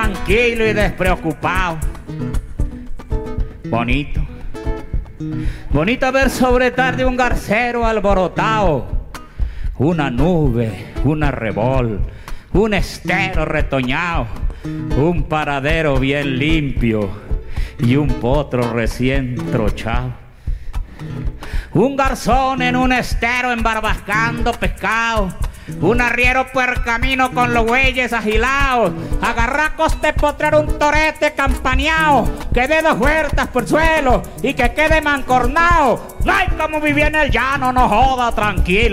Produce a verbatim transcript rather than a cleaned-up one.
tranquilo y despreocupado. Bonito, bonito ver sobre tarde un garcero alborotado, una nube, una rebol, un estero retoñado, un paradero bien limpio y un potro recién trochado. Un garzón en un estero embarbascando pescado, un arriero por el camino con los bueyes agilados, agarracos de potrar un torete campaneado, que dé dos vueltas por suelo y que quede mancornao. Ay, como vivía en el llano, no joda, tranquilo.